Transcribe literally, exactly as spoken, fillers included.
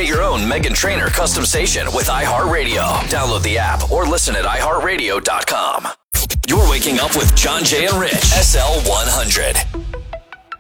Create your own Meghan Trainor custom station with iHeartRadio. Download the app or listen at i heart radio dot com. You're waking up with John, Jay, and Rich. S L one hundred.